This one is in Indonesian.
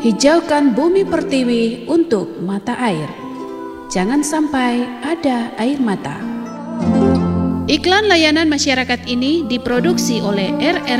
Hijaukan bumi pertiwi untuk mata air. Jangan sampai ada air mata. Iklan layanan masyarakat ini diproduksi oleh RR